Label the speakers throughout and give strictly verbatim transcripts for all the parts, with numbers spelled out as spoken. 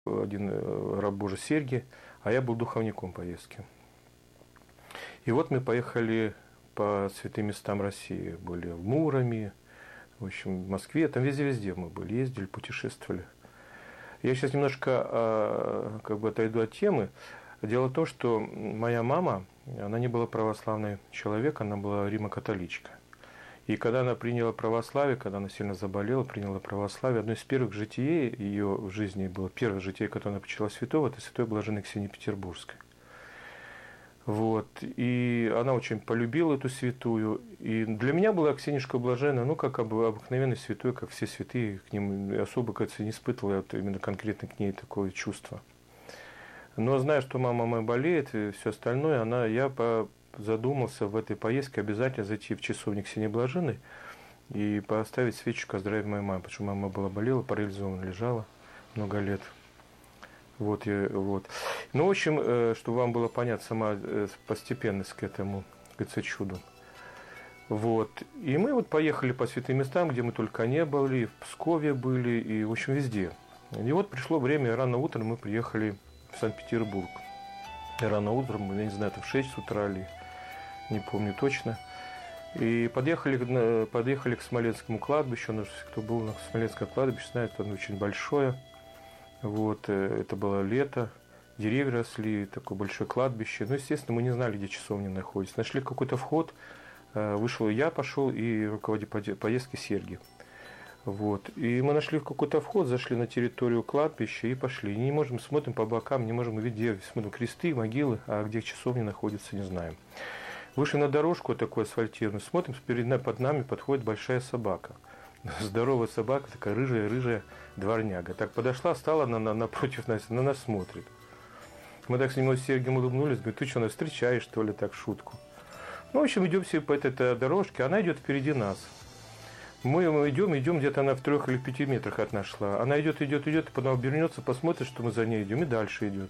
Speaker 1: один раб Божий Сергий, а я был духовником поездки. И вот мы поехали по святым местам России. Были в Муроме, в общем, в Москве, там везде-везде мы были, ездили, путешествовали. Я сейчас немножко как бы отойду от темы. Дело в том, что моя мама, она не была православный человек, она была римо-католичка. И когда она приняла православие, когда она сильно заболела, приняла православие, одно из первых житий ее в жизни было, первое житие, которое она почила святого, это святой блаженной Ксении Петербургской. Вот. И она очень полюбила эту святую. И для меня была Ксенишка Блаженная, ну, как обыкновенный святой, как все святые, к ним особо, кажется, не испытывала вот именно конкретно к ней такое чувство. Но зная, что мама моя болеет и все остальное, она, я по, задумался в этой поездке обязательно зайти в часовню Ксении Блаженной и поставить свечку о здравии моей мамы, потому что мама была болела, парализована лежала много лет. Вот, я, вот. Ну, в общем, чтобы вам было понятно сама постепенность к этому, к этому чуду. Вот. И мы вот поехали по святым местам, где мы только не были, и в Пскове были, и, в общем, везде. И вот пришло время, рано утром мы приехали в Санкт-Петербург. И рано утром, я не знаю, это в шесть утра или, не помню точно. И подъехали, подъехали к Смоленскому кладбищу. Кто был на Смоленском кладбище, знает, оно очень большое. Вот, это было лето, деревья росли, такое большое кладбище. Ну, естественно, мы не знали, где часовня находится. Нашли какой-то вход, вышел я, пошел, и руководитель поездки Сергий. Вот. И мы нашли какой-то вход, зашли на территорию кладбища и пошли. И не можем, смотрим по бокам, не можем увидеть, где, смотрим кресты, могилы, а где часовня находится, не знаем. Вышли на дорожку такую асфальтированную, смотрим, перед нами, под нами подходит большая собака. Здоровая собака, такая рыжая-рыжая дворняга. Так подошла, стала на, на, напротив нас, на нас смотрит. Мы так с ним с Сергием улыбнулись, говорит, ты что, нас встречаешь, что ли, так, в шутку. Ну, в общем, идем все по этой, этой дорожке, она идет впереди нас. Мы, мы идем, идем, где-то она в трех или пяти метрах от нас шла. Она идет, идет, идет, и потом обернется, посмотрит, что мы за ней идем, и дальше идет.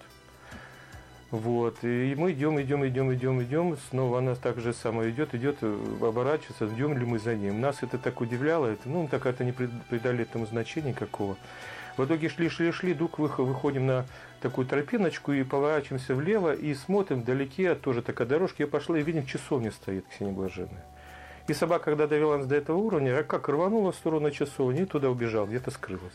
Speaker 1: Вот, и мы идем, идем, идем, идем, идем, снова она так же самое идет, идет, оборачивается, идем ли мы за ним. Нас это так удивляло, это, ну, так это не придали этому значения какого. В итоге шли, шли, шли, вдруг выходим на такую тропиночку и поворачиваемся влево, и смотрим вдалеке, тоже такая дорожка, я пошла, и видим, часовня стоит, Ксения Блаженная. И собака, когда довела нас до этого уровня, как рванула в сторону часовни и туда убежала, где-то скрылась.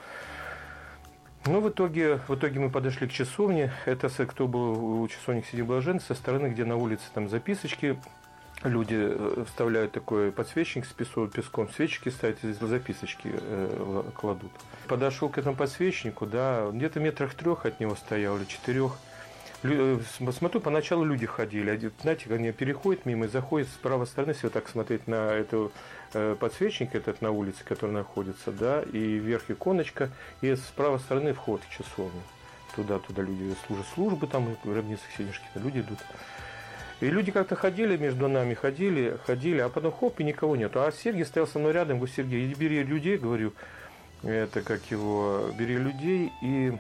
Speaker 1: Ну, в итоге, в итоге мы подошли к часовне. Это кто был у часовни Ксении Блаженной, со стороны, где на улице там записочки. Люди вставляют такой подсвечник с песком, свечки ставят, здесь записочки э, кладут. Подошел к этому подсвечнику, да, где-то метрах трех от него стоял, или четырех. Смотрю, поначалу люди ходили, знаете, они переходят мимо и заходят с правой стороны, если вот так смотреть на эту э, подсвечник этот на улице, который находится, да, и вверх иконочка, и с правой стороны вход в часовню. Туда-туда люди служат службы, там и гробницы Ксенишки, люди идут. И люди как-то ходили между нами, ходили, ходили, а потом хоп, и никого нету. А Сергий стоял со мной рядом, говорю, Сергей, бери людей, говорю, это как его, бери людей и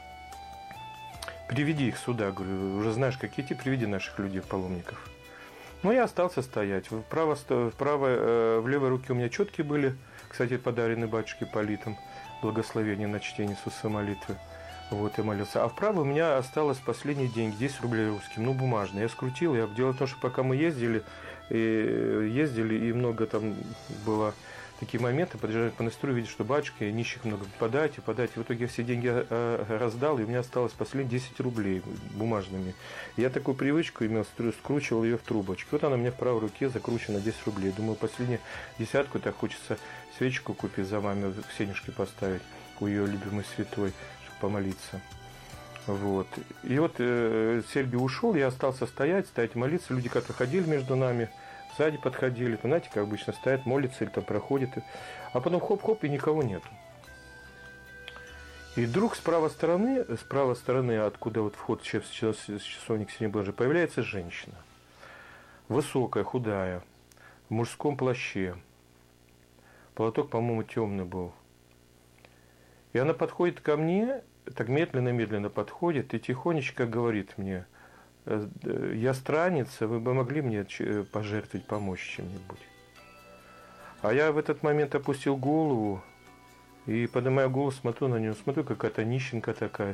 Speaker 1: приведи их сюда, говорю, уже знаешь, какие эти, приведи наших людей, паломников. Ну, я остался стоять. Вправо, вправо, в левой руке у меня четки были, кстати, подарены батюшке Политом, благословение на чтение Иисуса молитвы. Вот, я молился. А вправо у меня осталось последний деньги, десять рублей русским, ну, бумажные. Я скрутил, я дело в том, что пока мы ездили, и, ездили, и много там было такие моменты, подъезжали к монастырю, видят, что батюшка, нищих много, подайте, подайте. В итоге я все деньги раздал, и у меня осталось последние десять рублей бумажными. Я такую привычку имел, скручивал ее в трубочку. Вот она у меня в правой руке закручена десять рублей. Думаю, последнюю десятку, так хочется свечку купить за маме, Ксенюшке поставить, у ее любимой святой, чтобы помолиться. Вот. И вот э, Сергий ушел, я остался стоять, стоять, молиться. Люди как-то ходили между нами, сзади подходили, знаете, как обычно стоят, молятся или там проходят. А потом хоп-хоп, и никого нету. И вдруг с правой стороны, с правой стороны, откуда вот вход с часовни Ксении Блаженной, появляется женщина. Высокая, худая, в мужском плаще. Платок, по-моему, темный был. И она подходит ко мне, так медленно-медленно подходит и тихонечко говорит мне: я странница, вы бы могли мне пожертвовать, помочь чем-нибудь. А я в этот момент опустил голову И поднимаю голову, смотрю на нее, смотрю, какая-то нищенка такая